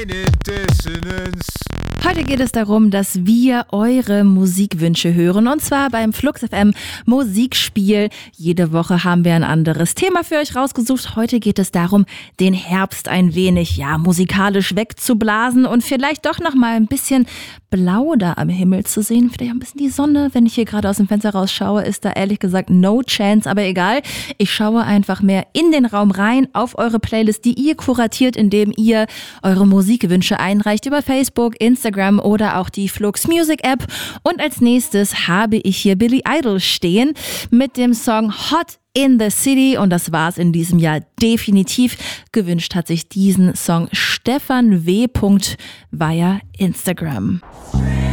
Heute geht es darum, dass wir eure Musikwünsche hören, und zwar beim Flux FM Musikspiel. Jede Woche haben wir ein anderes Thema für euch rausgesucht. Heute geht es darum, den Herbst ein wenig, musikalisch wegzublasen und vielleicht doch noch mal ein bisschen blau da am Himmel zu sehen. Vielleicht auch ein bisschen die Sonne. Wenn ich hier gerade aus dem Fenster rausschaue, ist da ehrlich gesagt no chance, aber egal. Ich schaue einfach mehr in den Raum rein, auf eure Playlist, die ihr kuratiert, indem ihr eure Musikwünsche einreicht über Facebook, Instagram oder auch die Flux Music App. Und als nächstes habe ich hier Billy Idol stehen mit dem Song Hot in the City, und das war's in diesem Jahr definitiv. Gewünscht hat sich diesen Song Stefan W. via Instagram.